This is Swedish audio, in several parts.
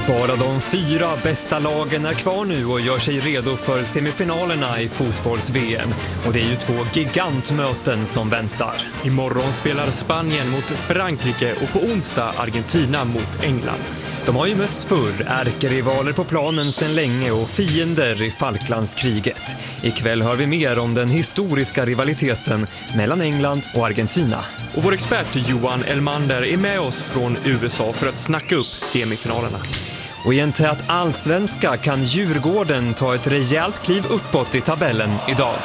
Bara de 4 bästa lagen är kvar nu och gör sig redo för semifinalerna i fotbolls-VM. Och det är ju 2 gigantmöten som väntar. Imorgon spelar Spanien mot Frankrike och på onsdag Argentina mot England. De har ju mötts förr, ärkerivaler på planen sedan länge och fiender i Falklandskriget. Ikväll hör vi mer om den historiska rivaliteten mellan England och Argentina. Och vår expert Johan Elmander är med oss från USA för att snacka upp semifinalerna. Och i en tät allsvenska kan Djurgården ta ett rejält kliv uppåt i tabellen idag.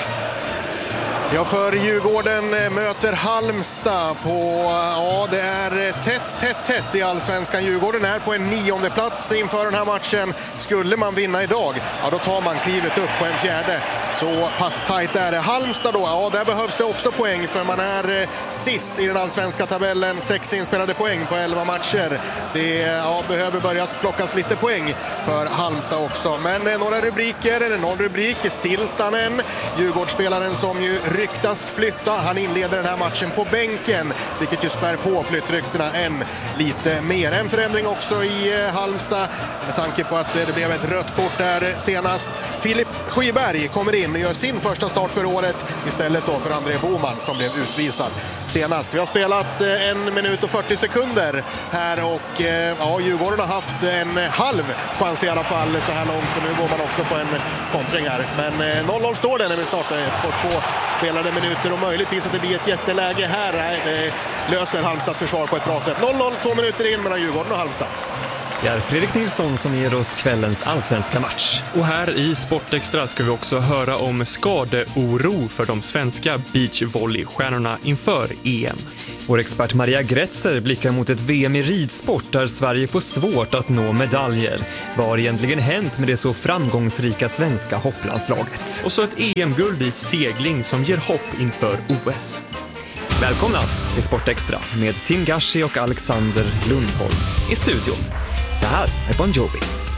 Ja, för Djurgården möter Halmstad på, det är tätt i allsvenskan. Djurgården är på en 9:e plats inför den här matchen. Skulle man vinna idag, då tar man klivet upp på en 4:e. Så pass tajt är det. Halmstad då, där behövs det också poäng för man är sist i den allsvenska tabellen. 6 inspelade poäng på 11 matcher. Det behöver börjas plockas lite poäng för Halmstad också. Men någon rubrik, Siltanen, Djurgårdsspelaren som ju ryktas flytta. Han inleder den här matchen på bänken, vilket ju spär på flyttryktena än lite mer. En förändring också i Halmstad med tanke på att det blev ett rött kort där senast. Filip Skyberg kommer in och gör sin första start för året istället då för André Boman som blev utvisad senast. Vi har spelat 1 minut och 40 sekunder här och Djurgården har haft en halv chans i alla fall så här långt och nu går man också på en kontring här. Men 0-0 står det när vi startar på 2 spelade minuter och möjligtvis att det blir ett jätteläge här. Det löser Halmstads försvar på ett bra sätt. 0-0, 2 minuter in mellan Djurgården och Halmstad. Det är Fredrik Nilsson som ger oss kvällens allsvenska match. Och här i Sportextra ska vi också höra om skadeoro för de svenska beachvolleystjärnorna inför EM. Vår expert Maria Gretzer blickar mot ett VM i ridsport där Sverige får svårt att nå medaljer. Vad har egentligen hänt med det så framgångsrika svenska hopplandslaget? Och så ett EM-guld i segling som ger hopp inför OS. Välkomna till Sportextra med Tim Gashi och Alexander Lundholm i studion. Det här är Bon Jovi.